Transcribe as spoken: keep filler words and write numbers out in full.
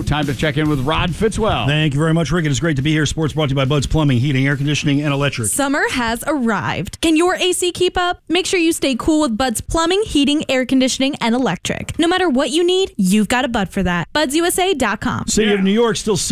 time to check in with Rod Fitzwell. Thank you very much, Rick. It is great to be here. Sports brought to you by Bud's Plumbing, Heating, Air Conditioning, and Electric. Summer has arrived. Can your A C keep up? Make sure you stay cool with Bud's Plumbing, Heating, Air Conditioning, and Electric. No matter what you need, you've got a Bud for that. buds u s a dot com. City Yeah. of New York still